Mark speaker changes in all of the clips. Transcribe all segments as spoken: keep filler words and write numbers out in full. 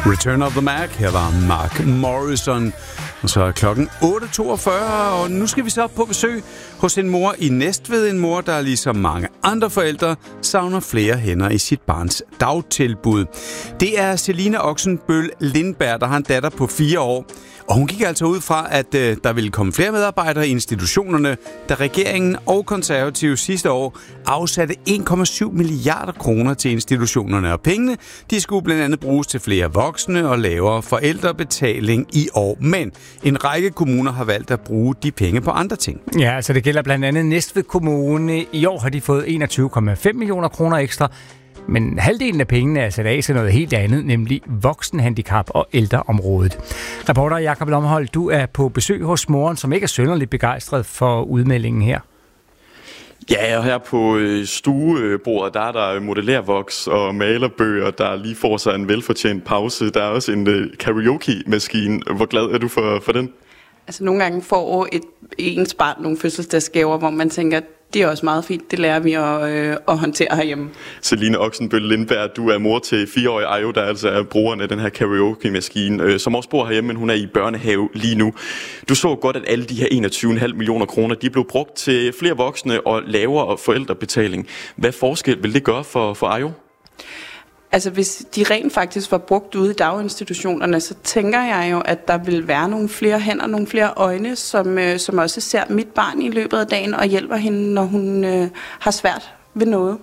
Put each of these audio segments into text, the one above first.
Speaker 1: Return of the Mac. Her var Mark Morrison. Og så er klokken otte toogfyrre, og nu skal vi så på besøg hos en mor i Næstved. En mor, der ligesom mange andre forældre savner flere hænder i sit barns dagtilbud. Det er Celine Oxenbøl Lindberg, der har en datter på fire år. Og hun gik altså ud fra, at øh, der ville komme flere medarbejdere i institutionerne, da regeringen og Konservative sidste år afsatte en komma syv milliarder kroner til institutionerne. Og pengene, de skulle blandt andet bruges til flere voksne og lavere forældrebetaling i år. Men en række kommuner har valgt at bruge de penge på andre ting.
Speaker 2: Ja, altså det gælder blandt andet Næstved Kommune. I år har de fået enogtyve komma fem millioner kroner ekstra. Men halvdelen af pengene er sat af til noget helt andet, nemlig voksenhandicap og ældreområdet. Reporter Jakob Lomholdt, du er på besøg hos moren, som ikke er synderligt begejstret for udmeldingen her.
Speaker 3: Ja, og her på stuebordet, der er der modellervoks og malerbøger, der lige får sig en velfortjent pause. Der er også en karaoke-maskine. Hvor glad er du for, for den?
Speaker 4: Altså nogle gange får et, ens barn nogle fødselsdagsgaver, hvor man tænker, det er også meget fint, det lærer vi at, øh, at håndtere herhjemme.
Speaker 3: Celine Oxenbøl Lindberg, du er mor til fireårige Ayo, der altså er brugeren af den her karaoke-maskine, øh, som også bor herhjemme, men hun er i børnehave lige nu. Du så godt, at alle de her enogtyve komma fem millioner kroner, de blev brugt til flere voksne og lavere forældrebetaling. Hvad forskel vil det gøre for, for Ayo?
Speaker 4: Altså hvis de rent faktisk var brugt ude i daginstitutionerne, så tænker jeg jo, at der vil være nogle flere hænder, nogle flere øjne, som, øh, som også ser mit barn i løbet af dagen og hjælper hende, når hun øh, har svært ved noget.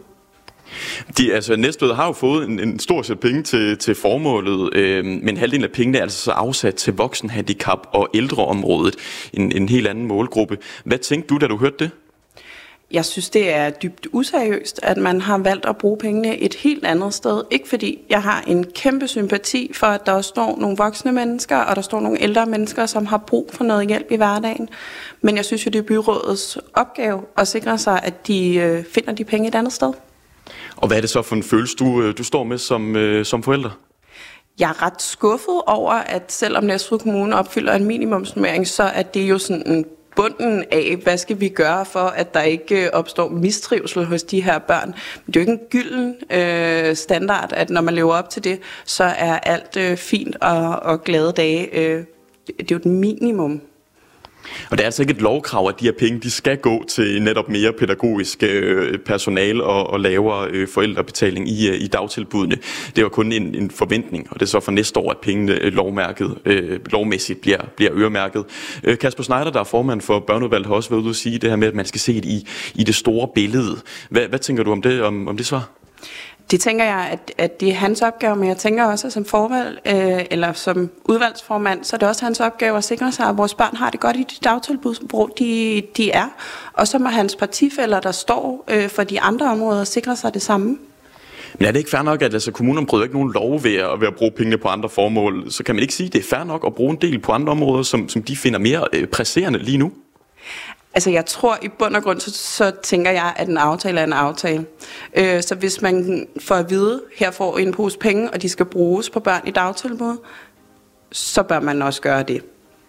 Speaker 3: De, altså, Næstved har jo fået en, en stor sæt penge til, til formålet, øh, men halvdelen af pengene er altså så afsat til voksenhandicap og ældreområdet, en, en helt anden målgruppe. Hvad tænkte du, da du hørte det?
Speaker 4: Jeg synes, det er dybt useriøst, at man har valgt at bruge pengene et helt andet sted. Ikke fordi jeg har en kæmpe sympati for, at der står nogle voksne mennesker, og der står nogle ældre mennesker, som har brug for noget hjælp i hverdagen. Men jeg synes jo, det er byrådets opgave at sikre sig, at de øh, finder de penge et andet sted.
Speaker 3: Og hvad er det så for en følelse, du, du står med som, øh, som forælder?
Speaker 4: Jeg er ret skuffet over, at selvom Næstved Kommune opfylder en minimumsnormering, så er det jo sådan en bunden af, hvad skal vi gøre for, at der ikke opstår mistrivsel hos de her børn. Men det er jo ikke en gylden øh, standard, at når man lever op til det, så er alt øh, fint og, og glade dage. Øh, det er jo et minimum.
Speaker 3: Og det er altså ikke et lovkrav, at de her penge de skal gå til netop mere pædagogisk øh, personale og, og lavere øh, forældrebetaling i, øh, i dagtilbudene. Det var kun en, en forventning, og det er så for næste år, at pengene øh, lovmærket, øh, lovmæssigt bliver, bliver øremærket. Øh, Kasper Schneider, der er formand for børneudvalget, har også været ude at sige det her med, at man skal se det i, i det store billede. Hvad, hvad tænker du om det, om, om det svar?
Speaker 4: Det tænker jeg, at, at det er hans opgave, men jeg tænker også, at som forvalg, øh, eller som udvalgsformand, så er det også hans opgave at sikre sig, at vores børn har det godt i de dagtilbud, hvor de, de er. Og så må hans partifæller, der står øh, for de andre områder, sikre sig det samme.
Speaker 3: Men er det ikke fair nok, at altså, kommunerne bryder ikke nogen lov ved at, ved at bruge pengene på andre formål? Så kan man ikke sige, at det er fair nok at bruge en del på andre områder, som, som de finder mere øh, presserende lige nu?
Speaker 4: Altså jeg tror i bund og grund, så, så tænker jeg, at en aftale er en aftale. Øh, så hvis man får at vide, her får en pose penge, og de skal bruges på børn i dagtilbud, så bør man også gøre det.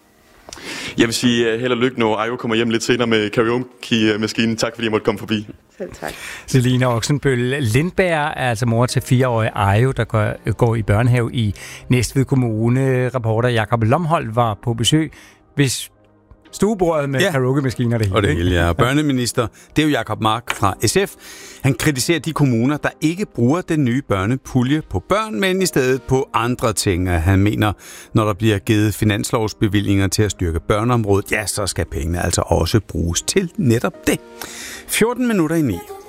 Speaker 3: Jeg vil sige held og lykke, når Ayo kommer hjem lidt senere med karaoke-maskinen. Tak fordi jeg måtte komme forbi.
Speaker 4: Selv tak.
Speaker 2: Celine Oxenbøl Lindberg er altså mor til fireårige Ayo, der går, går i børnehave i Næstved Kommune. Reporter Jakob Lomholdt var på besøg. Hvis stuebordet med ja. karaoke-maskiner det hele.
Speaker 1: Og det hele, ja. Børneminister, det er jo Jacob Mark fra S F. Han kritiserer de kommuner, der ikke bruger den nye børnepulje på børn, men i stedet på andre ting. Han mener, når der bliver givet finanslovsbevillinger til at styrke børneområdet, ja, så skal pengene altså også bruges til netop det. fjorten minutter i ni.